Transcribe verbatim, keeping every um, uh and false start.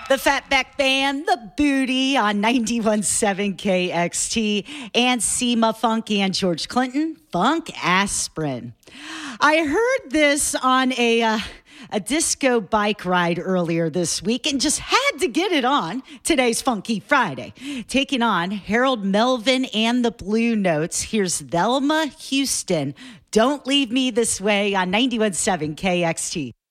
The Fatback Band, The Booty on ninety-one point seven K X T, and Seema Funk and George Clinton, Funk Aspirin. I heard this on a uh, a disco bike ride earlier this week and just had to get it on today's Funky Friday. Taking on Harold Melvin and the Blue Notes, here's Thelma Houston, Don't Leave Me This Way on ninety-one point seven K X T.